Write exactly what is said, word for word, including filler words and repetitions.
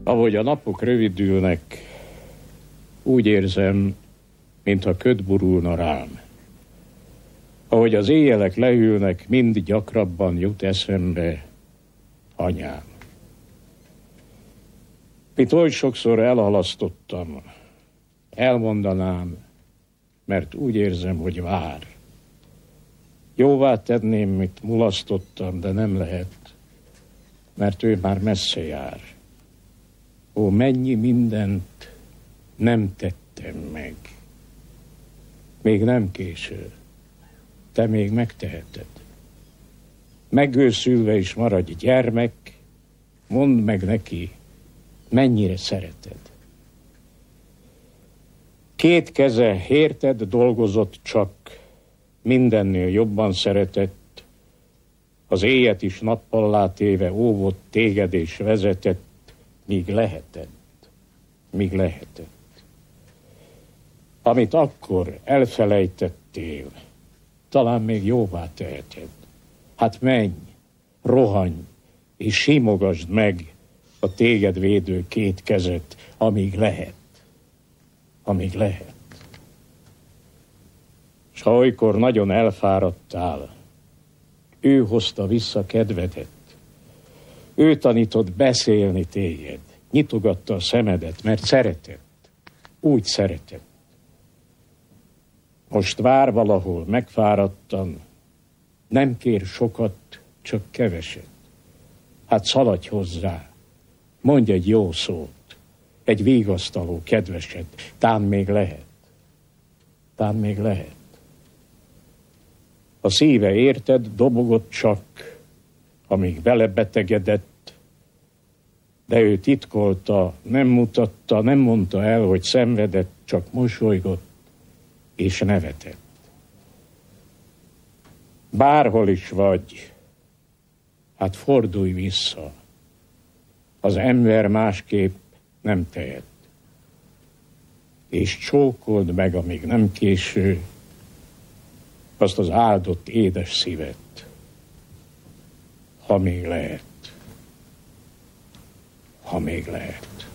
Ahogy a napok rövidülnek, úgy érzem, mintha köd burulna rám. Ahogy az éjjelek leülnek, mind gyakrabban jut eszembe anyám. Mint oly sokszor elhalasztottam, elmondanám, mert úgy érzem, hogy vár. Jóvá tenném, mit mulasztottam, de nem lehet, mert ő már messze jár. Ó, mennyi mindent nem tettem meg. Még nem késő. Te még megteheted. Megőszülve is maradj gyermek, mondd meg neki, mennyire szereted. Két keze érted dolgozott csak, mindennél jobban szeretett, az éjet is nappallá téve óvott téged és vezetett, míg lehetett, míg lehetett. Amit akkor elfelejtettél, talán még jóvá teheted. Hát menj, rohanj, és simogasd meg a téged védő két kezet, amíg lehet, amíg lehet. S ha olykor nagyon elfáradtál, ő hozta vissza kedvedet, ő tanított beszélni téged, nyitogatta a szemedet, mert szeretett, úgy szeretett. Most vár valahol megfáradtan, nem kér sokat, csak keveset. Hát szaladj hozzá, mondj egy jó szót, egy vigasztaló kedveset, tán még lehet, tán még lehet. A szíve érted, dobogott csak, amíg belebetegedett, de ő titkolta, nem mutatta, nem mondta el, hogy szenvedett, csak mosolygott és nevetett. Bárhol is vagy, hát fordulj vissza. Az ember másképp nem tehet. És csókold meg, amíg nem késő, azt az áldott édes szívet, ha még lehet. Ha még lehet.